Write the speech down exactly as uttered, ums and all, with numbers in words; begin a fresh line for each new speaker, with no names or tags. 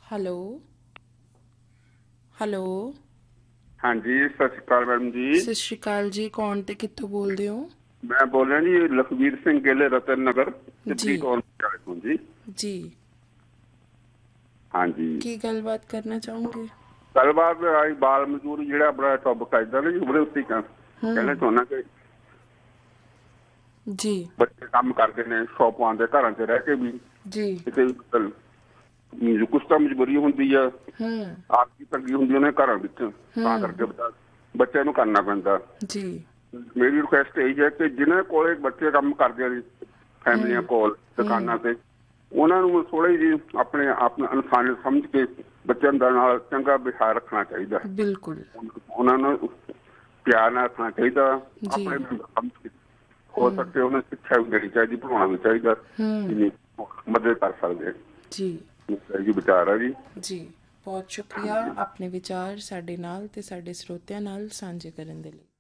Hello hello
ਹਾਂਜੀ, ਸਤਿ ਸ਼੍ਰੀ ਅਕਾਲ madam ਜੀ।
ਸਤਿ ਸ਼੍ਰੀ ਅਕਾਲ ਜੀ। ਕੌਣ ਤੇ ਕਿੱਥੋਂ ਬੋਲਦੇ ਹੋ?
ਮੈਂ ਬੋਲ ਰਿਹਾ ਜੀ ਲਖਵੀਰ ਸਿੰਘ ਗਿੱਲ, ਰਤਨ ਨਗਰ,
ਜੀ
ਤਿਬੜੀ ਕੌਰ ਤੋਂ ਜੀ।
ਜੀ
ਹਾਂਜੀ,
ਕੀ ਗੱਲਬਾਤ ਕਰਨਾ ਚਾਹੋਗੇ?
ਗੱਲਬਾਤ ਆਈ ਬਾਲ ਮਜ਼ਦੂਰ ਜਿਹੜਾ ਆਪਣਾ ਟੌਪਿਕ ਆਇਦਾ ਨਾ ਜੀ, ਉਹਦੇ ਉੱਤੇ ਕਹਿ- ਕਹਿਣਾ
ਹੂੰ
ਚਾਹੁੰਦਾ ਕਿ
ਜੀ
ਬੱਚੇ ਕੰਮ ਕਰਦੇ ਨੇ ਸ਼ੌਪਾਂ ਦੇ, ਘਰਾਂ 'ਚ ਰਹਿ ਕੇ ਵੀ
ਜੀ
ਕਿਤੇ ਵੀ ਮਤਲਬ ਮੀਜ਼ ਕੁਛ ਤਾਂ ਮਜਬੂਰੀ ਹੁੰਦੀ ਆ,
ਹੂੰ
ਆਰਥਿਕ ਤੰਗੀ ਹੁੰਦੀ ਉਹਨੇ ਘਰਾਂ ਵਿੱਚ, ਤਾਂ
ਹੂੰ
ਕਰਕੇ ਬਤਾ ਬੱਚਿਆਂ ਨੂੰ ਕਰਨਾ ਪੈਂਦਾ।
ਜੀ
ਮੇਰੀ ਰਿਕੁਐਸਟ ਇਹ ਹੈ ਕਿ ਜਿਹਨਾਂ ਕੋਲੇ ਬੱਚੇ ਕੰਮ ਕਰਦੇ ਆ ਜੀ, ਫੈਮਲੀਆਂ
ਹੂੰ
ਕੋਲ ਦੁਕਾਨਾਂ
ਹੂੰ
ਤੇ, ਉਹਨਾਂ ਨੂੰ ਥੋੜ੍ਹੀ ਜਿਹੀ ਆਪਣੇ ਆਪ ਨੂੰ ਇਨਸਾਨੀਅਤ ਸਮਝ ਕੇ ਬੱਚਿਆਂ ਦੇ ਨਾਲ ਚੰਗਾ ਵਿਹਾਰ ਰੱਖਣਾ ਚਾਹੀਦਾ।
ਬਿਲਕੁਲ
ਉਹਨਾਂ ਨੂੰ ਪਿਆਰ ਨਾਲ ਰੱਖਣਾ ਚਾਹੀਦਾ,
ਜੀ
ਆਪਣੇ ਸਮਝ ਕੇ ਹੋ
ਹੂੰ
ਸਕੇ ਉਹਨਾਂ ਨੂੰ ਸਿੱਖਿਆ ਵੀ ਦੇਣੀ ਚਾਹੀਦੀ, ਪੜ੍ਹਾਉਣਾ ਵੀ ਚਾਹੀਦਾ,
ਹੂੰ
ਜਿੰਨੀ ਮਦਦ ਕਰ ਸਕਦੇ
ਜੀ
ਜੀ ਵਿਚਾਰ ਆ ਜੀ।
ਜੀ ਬਹੁਤ ਸ਼ੁਕਰੀਆ ਆਪਣੇ ਵਿਚਾਰ ਸਾਡੇ ਨਾਲ ਤੇ ਸਾਡੇ ਸਰੋਤਿਆਂ ਨਾਲ ਸਾਂਝੇ ਕਰਨ ਦੇ ਲਈ।